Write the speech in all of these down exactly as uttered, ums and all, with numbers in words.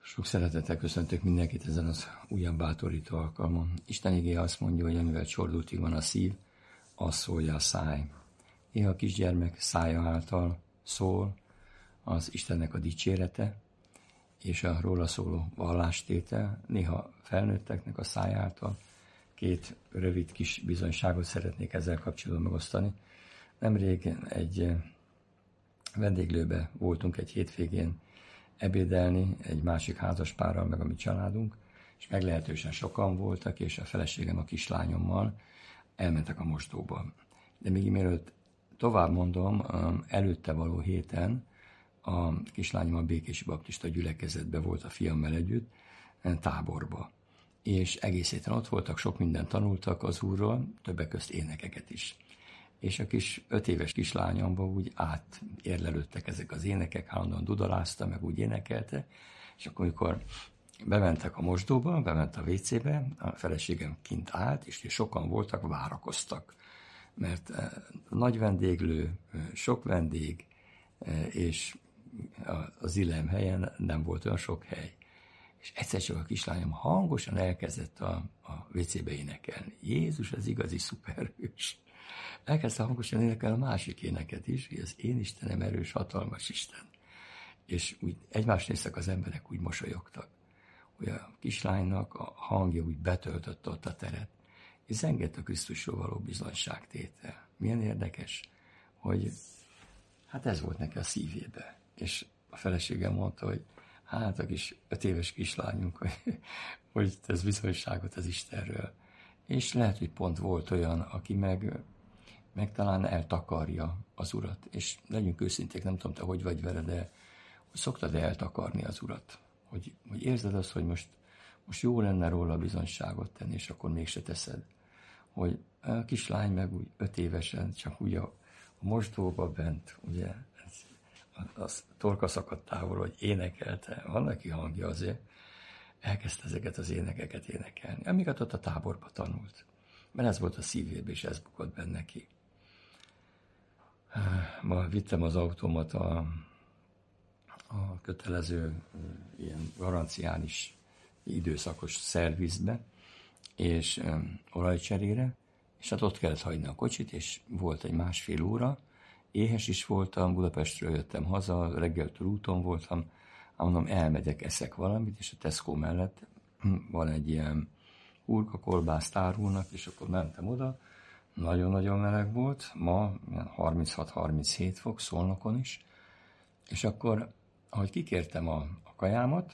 Sok szeretettel köszöntök mindenkit ezen az újabb bátorító alkalmon. Isten igéje azt mondja, hogy amivel csordultig van a szív, az szólja a száj. Néha a kisgyermek szája által szól az Istennek a dicsérete, és a róla szóló vallástétel, néha felnőtteknek a száj által. Két rövid kis bizonyságot szeretnék ezzel kapcsolatban megosztani. Nemrég egy vendéglőbe voltunk egy hétvégén ebédelni egy másik házaspárral, meg a mi családunk, és meglehetősen sokan voltak, és a feleségem a kislányommal elmentek a mosdóba. De még mielőtt tovább mondom, előtte való héten a kislányom a Békési Baptista gyülekezetbe volt a fiammal együtt, táborba. És egész héten ott voltak, sok mindent tanultak az Úrról, többek közt énekeket is. És a kis öt éves kislányomba úgy átérlelődtek ezek az énekek, állandóan dudalázta, meg úgy énekelte, és akkor, amikor bementek a mosdóba, bement a vécébe, a feleségem kint állt, és sokan voltak, várakoztak. Mert nagy vendéglő, sok vendég, és az illem helyen nem volt olyan sok hely. És egyszer csak a kislányom hangosan elkezdett a, a vécébe énekelni. Jézus az igazi szuperhős. Elkezdte hangosan énekelni a másik éneket is, hogy az én Istenem erős, hatalmas Isten. És úgy egymást néztek az emberek, úgy mosolyogtak, hogy a kislánynak a hangja úgy betöltötte ott a teret, és zengett a Krisztusról való bizonyságtétel. Milyen érdekes, hogy hát ez volt neki a szívébe. És a feleségem mondta, hogy hát a kis öt éves kislányunk, hogy, hogy ez bizonyságot az Istenről. És lehet, hogy pont volt olyan, aki meg, meg talán eltakarja az Urat. És legyünk őszinték, nem tudom, te hogy vagy vele, de hogy szoktad eltakarni az Urat. Hogy, hogy érzed azt, hogy most, most jó lenne róla bizonyságot tenni, és akkor mégse teszed. Hogy a kislány meg úgy öt évesen, csak úgy a, a mosdóba bent, ugye, a torka szakadt távol, hogy énekelte, van neki hangja azért, elkezdte ezeket az énekeket énekelni, amiket ott a táborba tanult. Mert ez volt a szívében, és ez bukott benne ki. Ma vittem az autómat a, a kötelező ilyen garanciális időszakos szervizbe, és um, olajcserére, és hát ott kellett hagyni a kocsit, és volt egy másfél óra, éhes is voltam, Budapestről jöttem haza, reggeltől úton voltam, mondom, elmegyek, eszek valamit, és a Tesco mellett van egy ilyen hurkakolbászt árulnak, és akkor mentem oda, nagyon-nagyon meleg volt, ma harminchat harminchét fok, Szolnokon is, és akkor, ahogy kikértem a, a kajámat,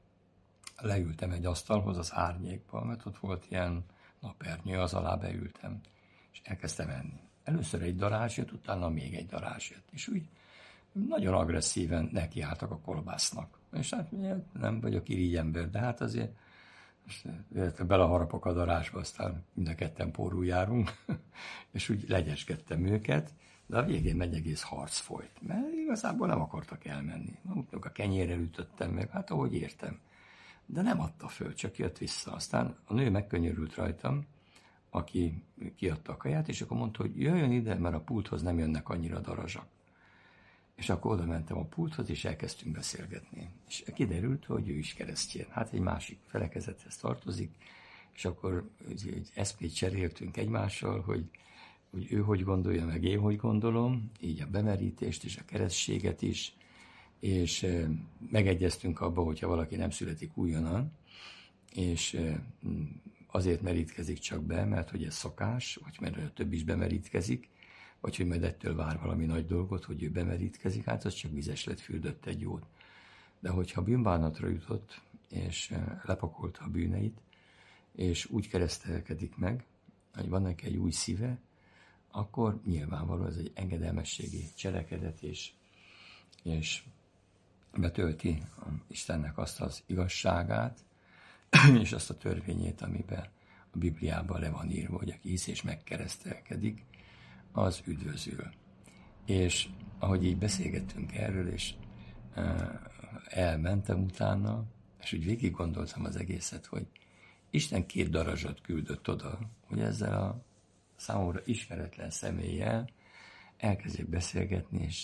leültem egy asztalhoz az árnyékba, mert ott volt ilyen napernyő, az alá beültem, és elkezdtem enni. Először egy darázs jött, utána még egy darázs jött, és úgy nagyon agresszíven nekiálltak a kolbásznak. És hát nem vagyok irigy ember, de hát azért beleharapok a darázsba, aztán mind a ketten pórul járunk, és úgy legyeskedtem őket, de a végén egy egész harc folyt, mert igazából nem akartak elmenni. Maguknak a kenyérrel ütöttem meg, hát ahogy értem. De nem adta föl, csak jött vissza. Aztán a nő megkönyörült rajtam, aki kiadta a kaját, és akkor mondta, hogy jöjjön ide, mert a pulthoz nem jönnek annyira darazsak. És akkor oda mentem a pulthoz, és elkezdtünk beszélgetni. És kiderült, hogy ő is keresztjén. Hát egy másik felekezethez tartozik, és akkor egy eszmét cseréltünk egymással, hogy, hogy ő hogy gondolja, meg én hogy gondolom, így a bemerítést és a keresztséget is, és megegyeztünk abba, hogyha valaki nem születik újonnan, és azért merítkezik csak be, mert hogy ez szokás, vagy mert a több is bemerítkezik, vagy hogy majd ettől vár valami nagy dolgot, hogy ő bemerítkezik, hát az csak vizes lett, fürdött egy jót. De hogyha bűnbánatra jutott, és lepakolta a bűneit, és úgy keresztelkedik meg, hogy van neki egy új szíve, akkor nyilvánvaló ez egy engedelmességi cselekedet, és, és betölti Istennek azt az igazságát, és azt a törvényét, amiben a Bibliában le van írva, hogy aki hisz és megkeresztelkedik, az üdvözül. És ahogy így beszélgettünk erről, és elmentem utána, és úgy végig gondoltam az egészet, hogy Isten két darazsat küldött oda, hogy ezzel a számomra ismeretlen személlyel elkezdjek beszélgetni, és